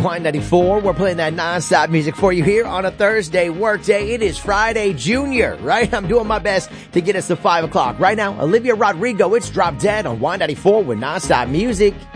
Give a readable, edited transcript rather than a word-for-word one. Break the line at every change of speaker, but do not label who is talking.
Y94. We're playing that non-stop music for you here on a Thursday workday. It is Friday Junior, right? I'm doing my best to get us to 5 o'clock. Right now, Olivia Rodrigo, it's Drop Dead on Y94 with non-stop music.